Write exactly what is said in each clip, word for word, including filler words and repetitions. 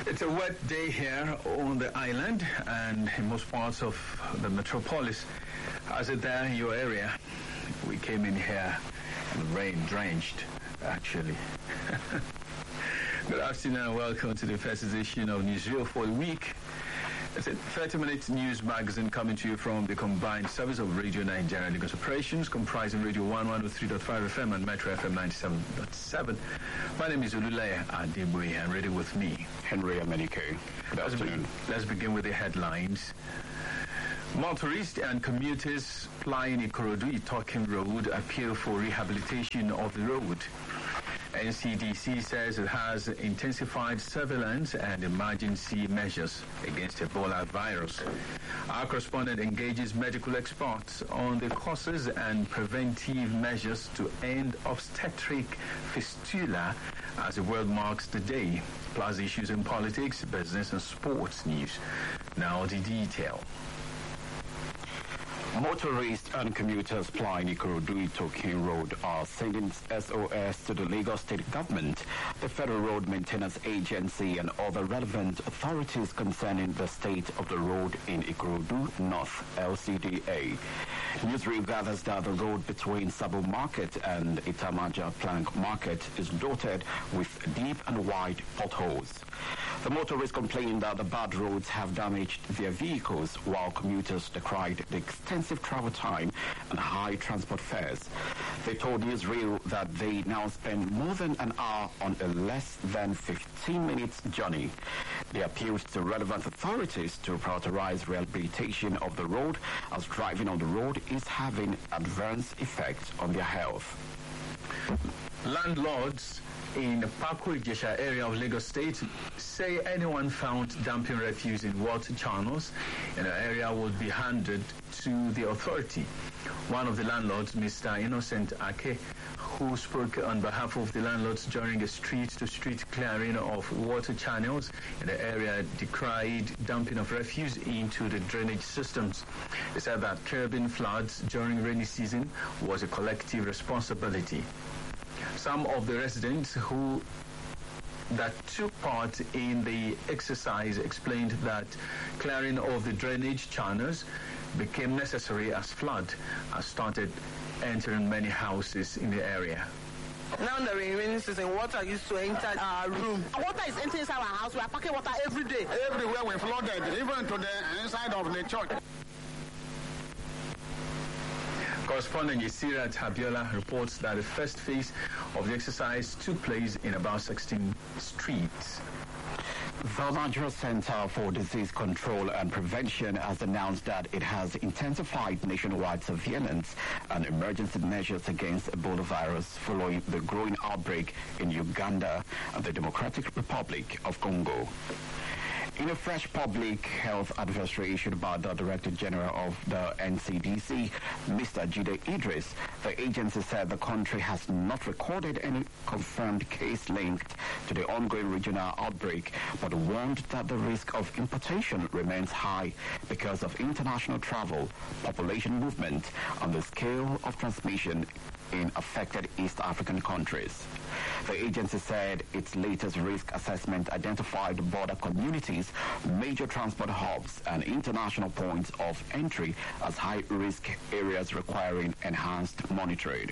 It's a wet day here on the island and in most parts of the metropolis. As it there in your area? We came in here and rain drenched, actually. Good afternoon and welcome to the first edition of Newsreel for the week. It's a thirty-minute news magazine coming to you from the combined service of Radio Nigeria and Lagos operations, comprising Radio one one oh three point five F M and Metro F M ninety-seven point seven. My name is Olulaya Adebwe, and ready with me, Henry Amenike. Good afternoon. Let's, be, let's begin with the headlines. Motorists and commuters plying Ikorodu-Itokin Road appeal for rehabilitation of the road. N C D C says it has intensified surveillance and emergency measures against Ebola virus. Our correspondent engages medical experts on the causes and preventive measures to end obstetric fistula as the world marks the day, plus issues in politics, business and sports news. Now the detail. Motorists and commuters plying Ikorodu-Itokin Road are sending S O S to the Lagos State Government, the Federal Road Maintenance Agency and other relevant authorities concerning the state of the road in Ikorodu North L C D A. Newsreel gathers that the road between Sabo Market and Itamaja Plank Market is dotted with deep and wide potholes. The motorists complained that the bad roads have damaged their vehicles, while commuters decried the extensive travel time and high transport fares. They told Newsreel that they now spend more than an hour on a less than fifteen minutes journey. They appealed to relevant authorities to prioritize rehabilitation of the road, as driving on the road is having adverse effects on their health. Landlords in the Pako Ijesha area of Lagos State say anyone found dumping refuse in water channels in the area would be handed to the authority. One of the landlords, Mister Innocent Ake, who spoke on behalf of the landlords during a street-to-street clearing of water channels in the area, decried dumping of refuse into the drainage systems. He said that curbing floods during rainy season was a collective responsibility. Some of the residents who that took part in the exercise explained that clearing of the drainage channels became necessary as flood has started entering many houses in the area. Now in the rainy season, water used to enter our room. Water is entering inside our house. We are packing water every day. Everywhere we flooded, even to the inside of the church. Correspondent Yesirat Habiola reports that the first phase of the exercise took place in about sixteen streets. The Nigeria Center for Disease Control and Prevention has announced that it has intensified nationwide surveillance and emergency measures against Ebola virus following the growing outbreak in Uganda and the Democratic Republic of Congo. In a fresh public health advisory issued by the Director General of the N C D C, Mister Jide Idris, the agency said the country has not recorded any confirmed case linked to the ongoing regional outbreak, but warned that the risk of importation remains high because of international travel, population movement, and the scale of transmission in affected East African countries. The agency said its latest risk assessment identified border communities, major transport hubs, and international points of entry as high-risk areas requiring enhanced monitoring.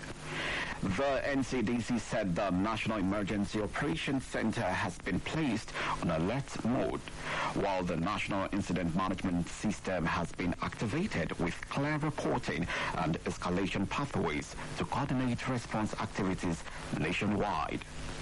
The N C D C said the National Emergency Operations Center has been placed on alert mode, while the National Incident Management System has been activated with clear reporting and escalation pathways to coordinate response activities nationwide.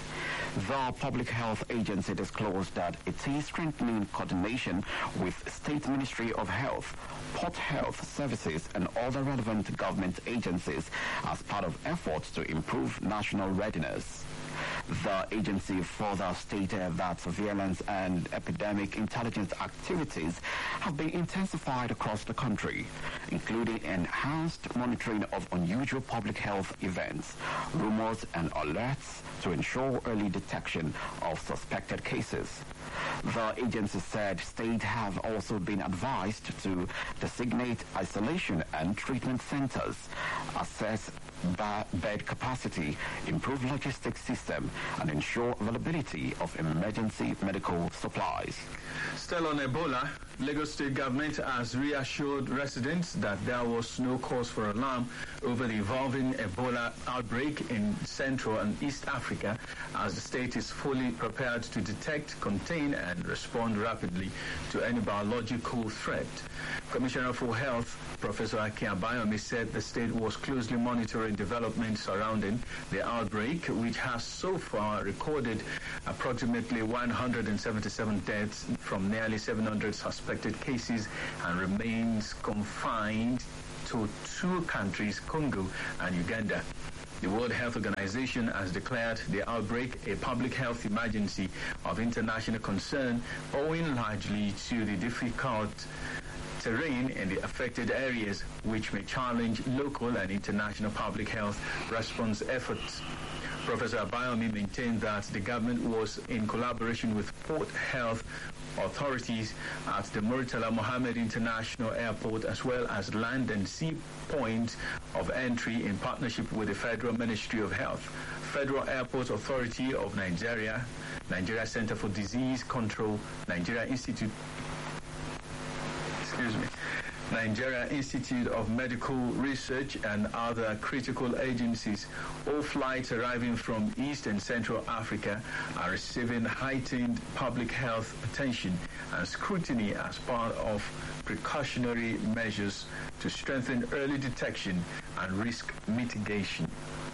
The Public Health Agency disclosed that it is strengthening coordination with State Ministry of Health, Port Health Services, and other relevant government agencies as part of efforts to improve national readiness. The agency further stated that surveillance and epidemic intelligence activities have been intensified across the country, including enhanced monitoring of unusual public health events, rumors, and alerts to ensure early detection of suspected cases. The agency said states have also been advised to designate isolation and treatment centers, assess bed capacity, improve logistics system, and ensure availability of emergency medical supplies. Still on Ebola, Lagos State government has reassured residents that there was no cause for alarm over the evolving Ebola outbreak in Central and East Africa, as the state is fully prepared to detect, contain, and respond rapidly to any biological threat. Commissioner for Health, Professor Akin Abayomi, said the state was closely monitoring developments surrounding the outbreak, which has so far recorded approximately one hundred seventy-seven deaths from nearly seven hundred suspected cases and remains confined to two countries, Congo and Uganda. The World Health Organization has declared the outbreak a public health emergency of international concern, owing largely to the difficult terrain in the affected areas, which may challenge local and international public health response efforts. Professor Abayomi maintained that the government was in collaboration with port health authorities at the Murtala Mohammed International Airport, as well as land and sea points of entry, in partnership with the Federal Ministry of Health, Federal Airport Authority of Nigeria, Nigeria Center for Disease Control, Nigeria Institute excuse me, Nigeria Institute of Medical Research, and other critical agencies. All flights arriving from East and Central Africa are receiving heightened public health attention and scrutiny as part of precautionary measures to strengthen early detection and risk mitigation.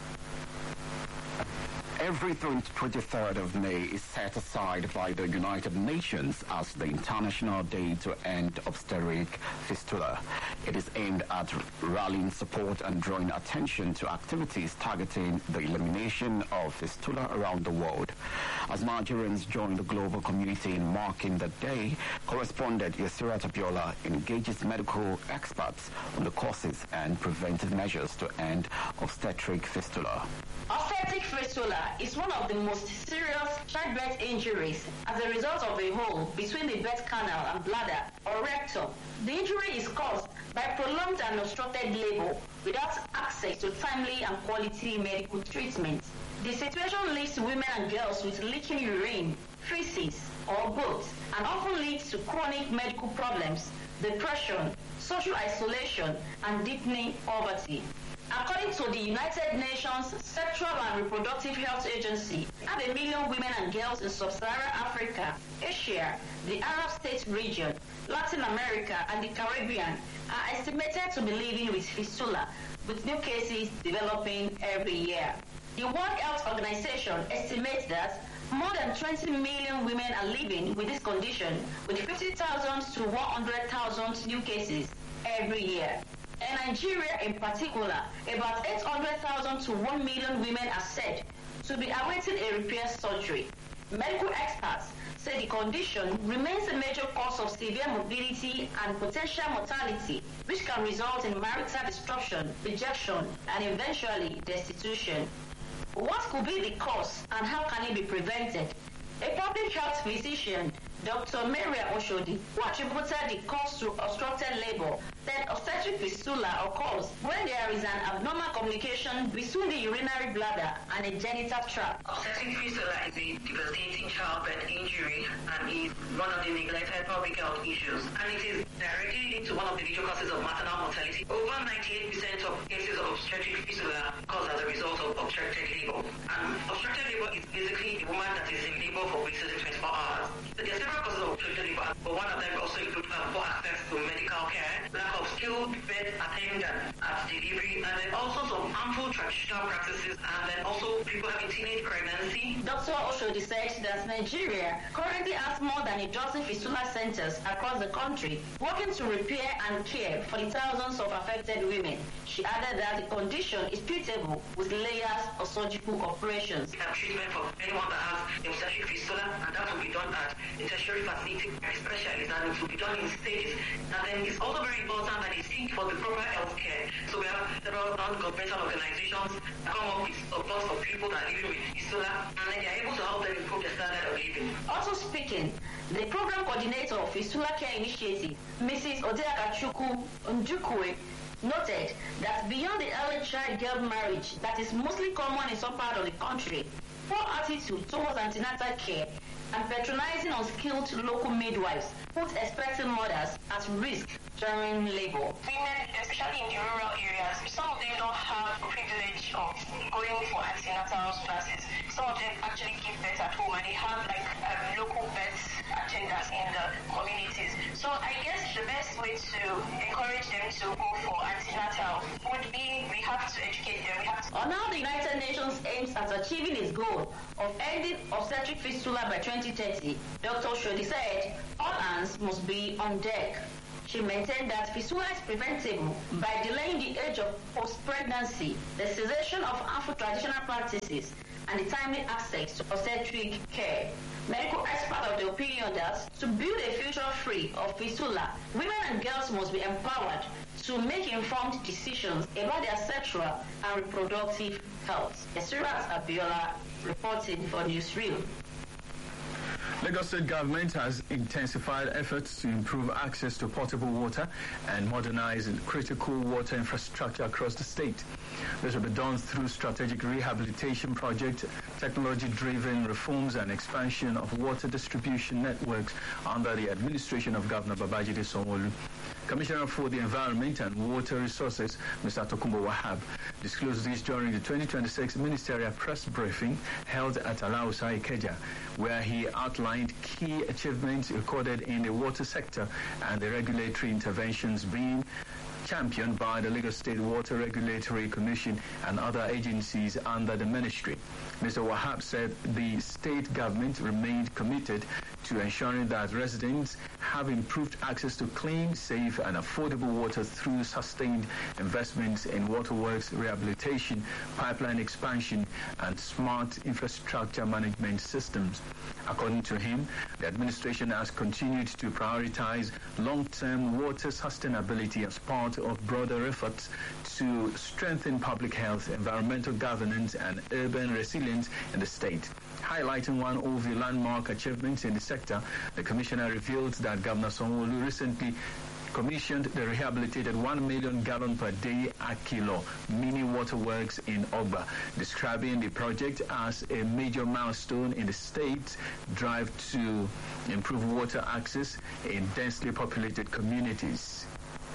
Every twenty-third of May is set aside by the United Nations as the International Day to End Obstetric Fistula. It is aimed at rallying support and drawing attention to activities targeting the elimination of fistula around the world. As Nigerians join the global community in marking the day, correspondent Yasira Tapiola engages medical experts on the causes and preventive measures to end obstetric fistula. Obstetric fistula is one of the most serious childbirth injuries as a result of a hole between the birth canal and bladder or rectum. The injury is caused by prolonged and obstructed labor without access to timely and quality medical treatment. The situation leads to women and girls with leaking urine, feces, or both, and often leads to chronic medical problems, depression, social isolation, and deepening poverty. According to the United Nations Sexual and Reproductive Health Agency, half a million women and girls in sub-Saharan Africa, Asia, the Arab States region, Latin America, and the Caribbean are estimated to be living with fistula, with new cases developing every year. The World Health Organization estimates that more than twenty million women are living with this condition, with fifty thousand to one hundred thousand new cases every year. In Nigeria in particular, about eight hundred thousand to one million women are said to be awaiting a repair surgery. Medical experts say the condition remains a major cause of severe morbidity and potential mortality, which can result in marital disruption, rejection, and eventually destitution. What could be the cause and how can it be prevented? A public health physician, Doctor Maria Oshodi, who attributed the cause to obstructed labor, said obstetric fistula occurs when there is an abnormal communication between the urinary bladder and the genital tract. Obstetric fistula is a devastating childbirth injury and is one of the neglected public health issues, and it is directly linked to one of the major causes of maternal mortality. Over ninety-eight percent of cases of obstetric fistula cause as a result of obstructed labor. And obstructed labor is basically a woman that is in labor for greater than twenty-four hours. So there are several causes of obstructed labor, but one of them also includes poor access to medical care, lack of skilled bed attendant at delivery, and then also some harmful traditional practices, and then also people having teenage pregnancy. Doctor Oshodi said that Nigeria currently has more than a dozen fistula centers across the country, working to repair and care for the thousands of affected women. She added that the condition is treatable with layers of surgical operations. We have treatment for anyone that has obstetric fistula, and that will be done at a tertiary facility specialist, and it will be done in stages. And then it's also very important that they seek for the proper health care. So we have several non-governmental organizations that come up with support for people that are living with fistula, and then they are able to help them improve their standard of living. Also speaking, the program coordinator of Fistula Care Initiative, Missus Odeaka Chukwu Njukwe, noted that beyond the early child-girl marriage that is mostly common in some part of the country, poor attitude towards antenatal care and patronizing unskilled local midwives put expecting mothers at risk during labor. Women, especially in the rural areas, some of them don't have the privilege of going for antenatal classes. Some of them actually give birth at home and they have like um, local birth agendas in the communities. So I guess the best way to encourage them to go for antenatal would be we have to educate them. We have to. On how the United Nations aims at achieving its goal of ending obstetric fistula by twenty thirty, Doctor Shodi said all hands must be on deck. She maintained that fistula is preventable by delaying the age of post-pregnancy, the cessation of harmful traditional practices, and the timely access to obstetric care. Medical experts of the opinion that to build a future free of fistula, women and girls must be empowered to make informed decisions about their sexual and reproductive health. Yasirat Abiola reporting for Newsreel. Lagos State government has intensified efforts to improve access to potable water and modernize critical water infrastructure across the state. This will be done through strategic rehabilitation project, technology-driven reforms and expansion of water distribution networks under the administration of Governor Babajide Sanwo-Olu. Commissioner for the Environment and Water Resources, Mister Tokunbo Wahab, disclosed this during the twenty twenty-six ministerial press briefing held at Alausa, Ikeja, where he outlined key achievements recorded in the water sector and the regulatory interventions being championed by the Lagos State Water Regulatory Commission and other agencies under the ministry. Mister Wahab said the state government remained committed to ensuring that residents have improved access to clean, safe, and affordable water through sustained investments in waterworks rehabilitation, pipeline expansion, and smart infrastructure management systems. According to him, the administration has continued to prioritize long-term water sustainability as part of broader efforts to strengthen public health, environmental governance, and urban resilience in the state. Highlighting one of the landmark achievements in the sector, the commissioner revealed that Governor Sanwo-Olu recently commissioned the rehabilitated one million gallon per day Akilo mini waterworks in Ogba, describing the project as a major milestone in the state's drive to improve water access in densely populated communities.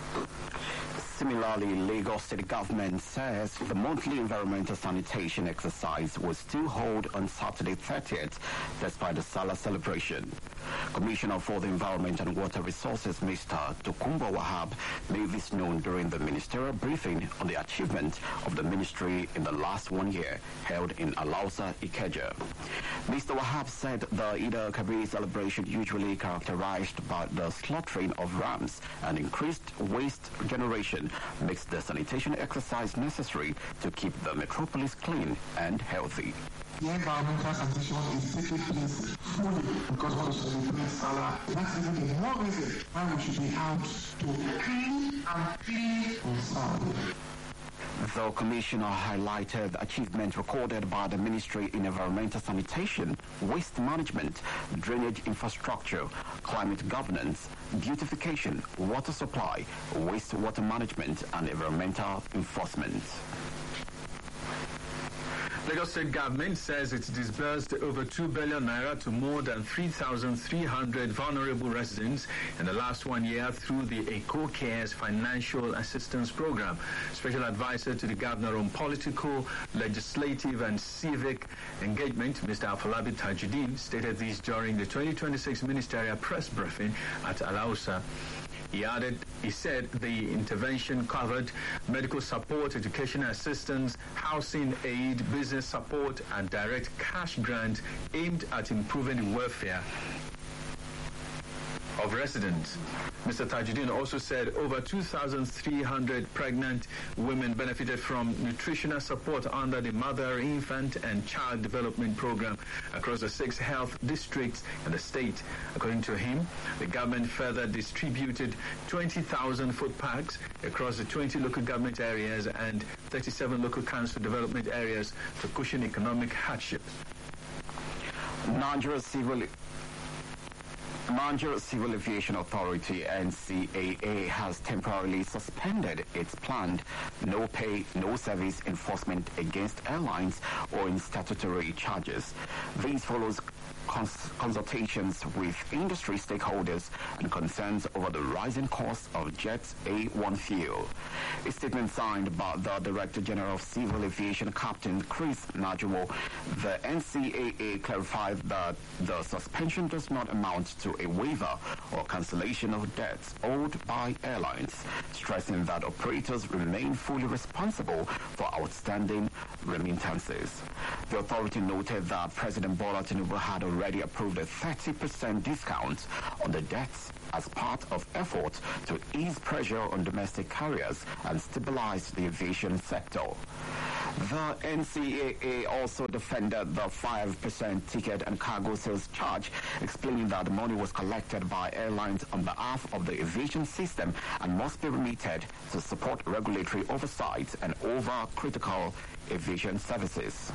Similarly, Lagos State government says the monthly environmental sanitation exercise will still hold on Saturday thirtieth, despite the Salah celebration. Commissioner for the Environment and Water Resources, Mister Tokunbo Wahab, made this known during the ministerial briefing on the achievement of the ministry in the last one year, held in Alausa, Ikeja. Mister Wahab said the Eid al-Kabir celebration, usually characterized by the slaughtering of rams and increased waste generation, makes the sanitation exercise necessary to keep the metropolis clean and healthy. The environmental sanitation is taking place fully because we want to celebrate Salah. That's even the more reason why we should be out to clean and clean on Salah. The commissioner highlighted achievements recorded by the ministry in environmental sanitation, waste management, drainage infrastructure, climate governance, beautification, water supply, wastewater management, and environmental enforcement. Lagos State government says it's disbursed over two billion naira to more than three thousand three hundred vulnerable residents in the last one year through the Eco Cares Financial Assistance Program. Special advisor to the governor on political, legislative, and civic engagement, Mister Afolabi Tajudeen, stated this during the twenty twenty-six ministerial press briefing at Alausa. He added, he said the intervention covered medical support, educational assistance, housing aid, business support, and direct cash grant aimed at improving the welfare of residents. Mister Tajudeen also said over two thousand three hundred pregnant women benefited from nutritional support under the Mother, Infant, and Child Development Program across the six health districts in the state. According to him, the government further distributed twenty thousand food packs across the twenty local government areas and thirty-seven local council development areas to cushion economic hardship. Nigeria's civil Nigeria Civil Aviation Authority, N C A A, has temporarily suspended its planned no-pay, no-service enforcement against airlines owing statutory charges. This follows cons- consultations with industry stakeholders and concerns over the rising cost of Jet A one fuel. A statement signed by the Director General of Civil Aviation, Captain Chris Najumo, the N C A A clarified that the suspension does not amount to a waiver or cancellation of debts owed by airlines, stressing that operators remain fully responsible for outstanding remittances. The authority noted that President Bola Tinubu had already approved a thirty percent discount on the debts as part of efforts to ease pressure on domestic carriers and stabilize the aviation sector. The N C A A also defended the five percent ticket and cargo sales charge, explaining that the money was collected by airlines on behalf of the aviation system and must be remitted to support regulatory oversight and over critical aviation services.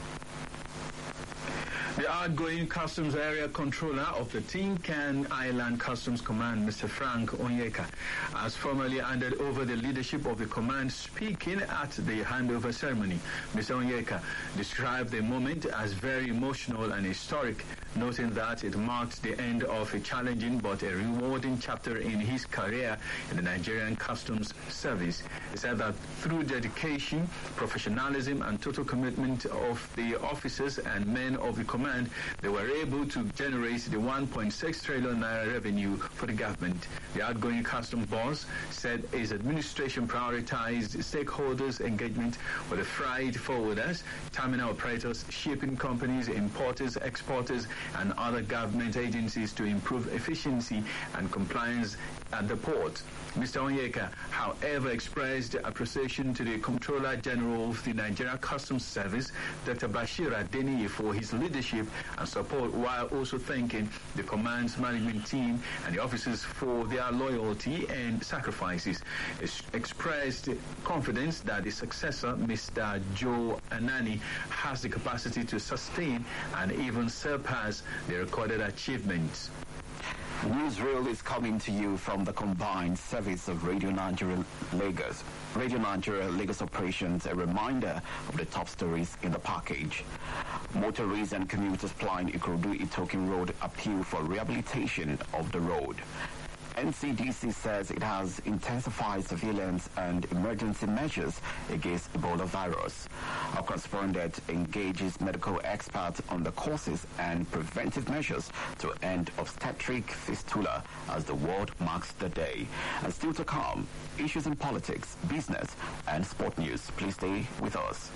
The outgoing Customs Area Controller of the Tinkan Island Customs Command, Mister Frank Onyeka, has formally handed over the leadership of the command. Speaking at the handover ceremony, Mister Onyeka described the moment as very emotional and historic, noting that it marked the end of a challenging but a rewarding chapter in his career in the Nigerian Customs Service. He said that through dedication, professionalism, and total commitment of the officers and men of the command, they were able to generate the one point six trillion naira revenue for the government. The outgoing customs boss said his administration prioritized stakeholders' engagement with the freight forwarders, terminal operators, shipping companies, importers, exporters, and other government agencies to improve efficiency and compliance at the port. Mister Onyeka, however, expressed appreciation to the Comptroller General of the Nigeria Customs Service, Doctor Bashir Adeniyi, for his leadership and support, while also thanking the command's management team and the officers for their loyalty and sacrifices. He expressed confidence that the successor, Mister Joe Anani, has the capacity to sustain and even surpass the recorded achievements. Newsreel is coming to you from the combined service of Radio Nigeria Lagos. Radio Nigeria Lagos operations, a reminder of the top stories in the package. Motorists and commuters plying Ikorodu-Itokin Road appeal for rehabilitation of the road. N C D C says it has intensified surveillance and emergency measures against Ebola virus. Our correspondent engages medical experts on the causes and preventive measures to end obstetric fistula as the world marks the day. And still to come, issues in politics, business, and sport news. Please stay with us.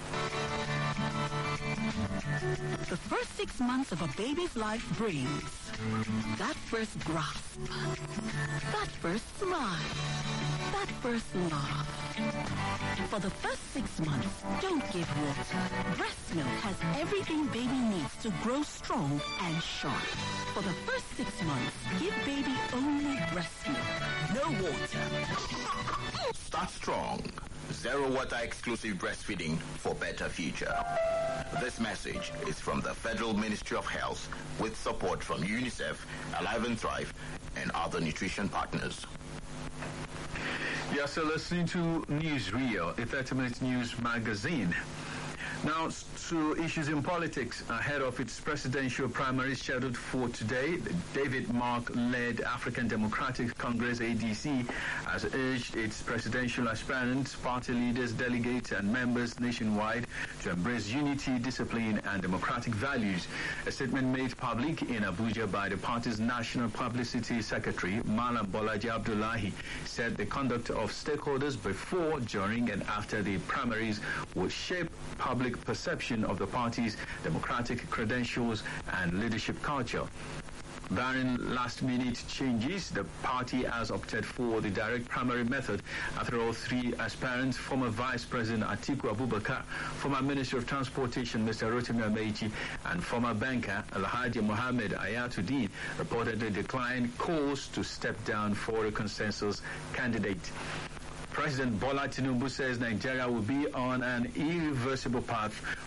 The first six months of a baby's life brings that first grasp, that first smile, that first laugh. For the first six months, don't give water. Breast milk has everything baby needs to grow strong and sharp. For the first six months, give baby only breast milk, no water. Start strong. Zero water exclusive breastfeeding for better future. This message is from the Federal Ministry of Health with support from UNICEF, Alive and Thrive, and other nutrition partners. You're still listening to Newsreel, a thirty minute news magazine. Now to issues in politics. Ahead of its presidential primary scheduled for today, the David Mark-led African Democratic Congress A D C has urged its presidential aspirants, party leaders, delegates, and members nationwide to embrace unity, discipline, and democratic values. A statement made public in Abuja by the party's National Publicity Secretary, Malam Bolaji Abdullahi, said the conduct of stakeholders before, during, and after the primaries would shape public perception of the party's democratic credentials and leadership culture. Barring last-minute changes, the party has opted for the direct primary method after all three aspirants, former Vice President Atiku Abubakar, former Minister of Transportation Mister Rotimi Amechi, and former banker Alhaji Mohammed Ayatuddin reportedly declined calls to step down for a consensus candidate. President Bola Tinubu says Nigeria will be on an irreversible path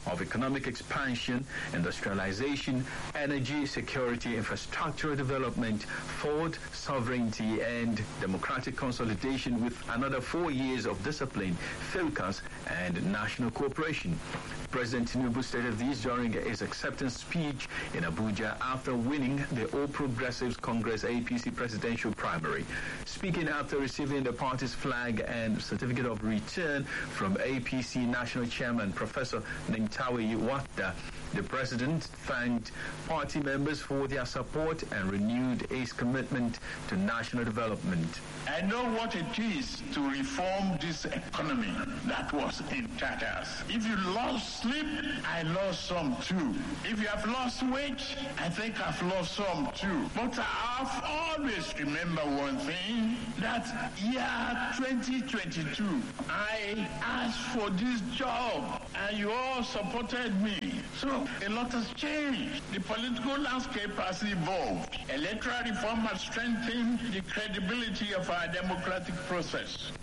of economic expansion, industrialization, energy security, infrastructural development, forward sovereignty, and democratic consolidation, with another four years of discipline, focus, and national cooperation. President Tinubu stated this during his acceptance speech in Abuja after winning the All Progressives Congress A P C presidential primary. Speaking after receiving the party's flag and certificate of return from A P C National Chairman Professor Nintawe Wata, the president thanked party members for their support and renewed his commitment to national development. I know what it is to reform this economy that was in tatters. If you lost sleep, I lost some too. If you have lost weight, I think I've lost some too. But I've always remember one thing, that year twenty twenty-two, I asked for this job and you all supported me. So a lot has changed. The political landscape has evolved. Electoral reform has strengthened the credibility of our democratic process.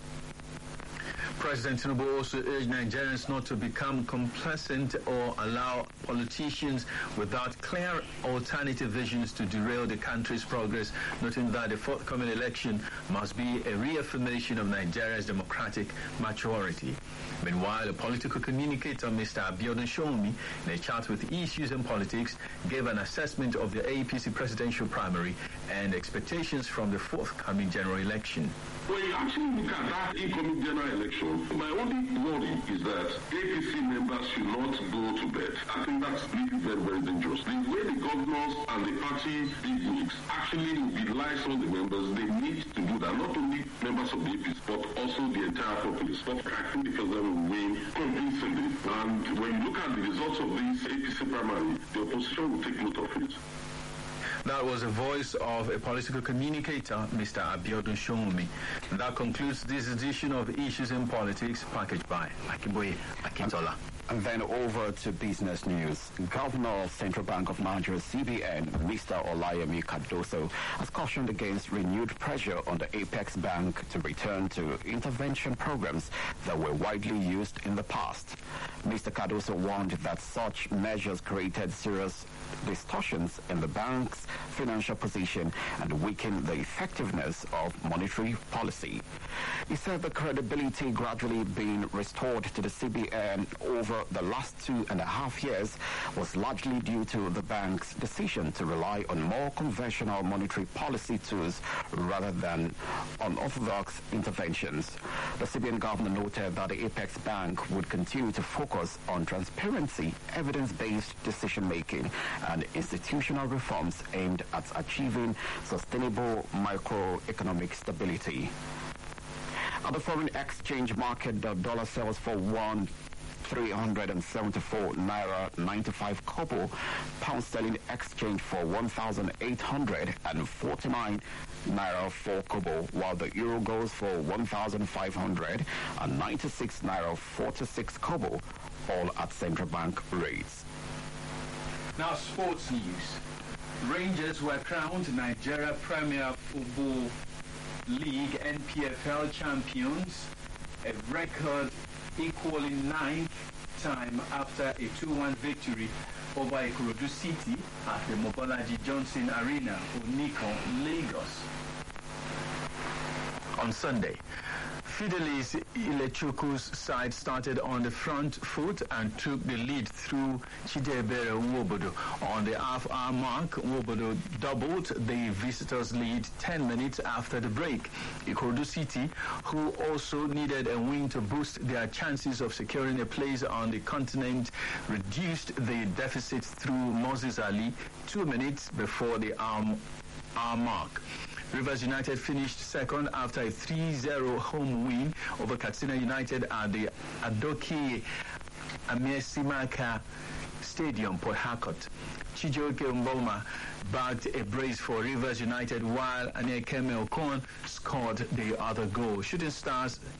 President Tinubu also urged Nigerians not to become complacent or allow politicians without clear alternative visions to derail the country's progress, noting that the forthcoming election must be a reaffirmation of Nigeria's democratic maturity. Meanwhile, a political communicator, Mister Abiodun Shomi, in a chat with Issues and Politics, gave an assessment of the A P C presidential primary and expectations from the forthcoming general election. When you actually look at that incoming general election, my only worry is that A P C members should not go to bed. I think that's really very, very dangerous. The way the governors and the party bigwigs actually mobilize all the members, they need to do that. Not only members of the A P C, but also the entire populace. But I think the president will win convincingly. And when you look at the results of this A P C primary, the opposition will take note of it. That was the voice of a political communicator, Mister Abiodun Shomi. That concludes this edition of Issues in Politics, packaged by Akinboye Akintola. And then over to business news. Governor of Central Bank of Nigeria, C B N, Mister Olayemi Cardoso, has cautioned against renewed pressure on the Apex Bank to return to intervention programs that were widely used in the past. Mister Cardoso warned that such measures created serious distortions in the bank's financial position and weakened the effectiveness of monetary policy. He said the credibility gradually being restored to the C B N over the last two and a half years was largely due to the bank's decision to rely on more conventional monetary policy tools rather than unorthodox interventions. The C B N governor noted that the Apex Bank would continue to focus on transparency, evidence-based decision-making, and institutional reforms aimed at achieving sustainable macroeconomic stability. At the foreign exchange market, the dollar sells for one three hundred seventy-four naira ninety-five kobo, pound sterling exchange for one thousand eight hundred forty-nine naira four kobo, while the euro goes for one thousand five hundred ninety-six naira forty-six kobo, all at central bank rates. Now, sports news. Rangers were crowned Nigeria Premier Football League N P F L champions, a record equaling ninth time after a two one victory over Ikorodu City at the Mobolaji Johnson Arena, Onikon, Lagos. On Sunday, Fidelis Ilechukwu's side started on the front foot and took the lead through Chidebere Nwobodo. On the half-hour mark, Nwobodo doubled the visitors' lead ten minutes after the break. Ikorodu City, who also needed a win to boost their chances of securing a place on the continent, reduced the deficit through Moses Ali two minutes before the hour mark. Rivers United finished second after a three zero home win over Katsina United at the Adoke Amesimaka Stadium, Port Harcourt. Chijioke Mboma bagged a brace for Rivers United, while Anyekeme Okon scored the other goal. Shooting Stars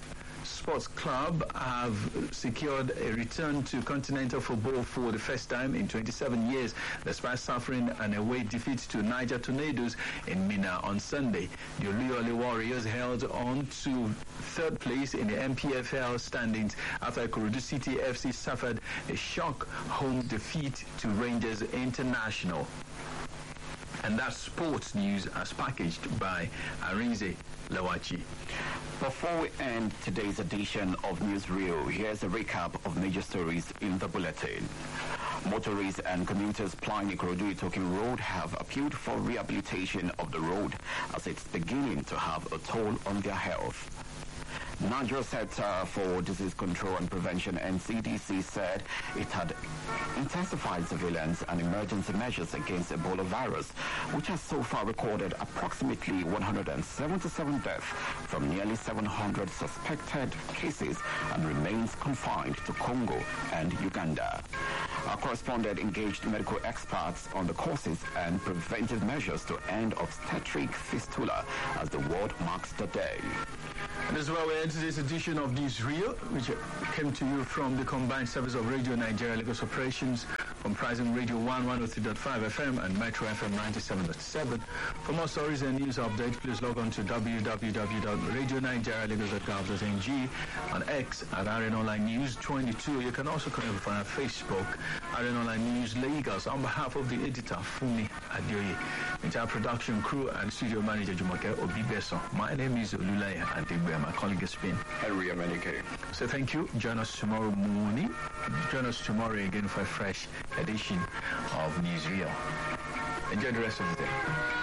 Sports Club have secured a return to continental football for the first time in twenty-seven years, despite suffering an away defeat to Niger Tornadoes in Minna on Sunday. The Oluyole Warriors held on to third place in the M P F L standings after Ikorodu City F C suffered a shock home defeat to Rangers International. And that's sports news as packaged by Arinze Lawachi. Before we end today's edition of Newsreel, here's a recap of major stories in the bulletin. Motorists and commuters plying Ikorodu Itokin Road have appealed for rehabilitation of the road as it's beginning to have a toll on their health. Nigeria Center for Disease Control and Prevention, N C D C, said it had intensified surveillance and emergency measures against Ebola virus, which has so far recorded approximately one hundred seventy-seven deaths from nearly seven hundred suspected cases and remains confined to Congo and Uganda. Our correspondent engaged medical experts on the causes and preventive measures to end obstetric fistula as the world marks the day. And as well, we end today's edition of Newsreel, which came to you from the combined service of Radio Nigeria Lagos operations, comprising Radio one, one oh three point five F M and Metro F M ninety-seven point seven. For more stories and news updates, please log on to w w w dot radio nigeria lagos dot gov dot n g, on X at R N Online News twenty-two. You can also connect with our Facebook, R N Online News Lagos. On behalf of the editor, Fumi Adioye, entire production crew and studio manager, Jumoke Obibeso, my name is Olulaya Adegbe. My colleague is Spin. Henry Amenike. So thank you. Join us tomorrow morning. Join us tomorrow again for a fresh edition of Newsreel. Enjoy the rest of the day.